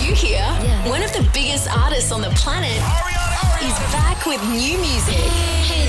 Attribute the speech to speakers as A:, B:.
A: you hear? One of the biggest artists on the planet is back with new music.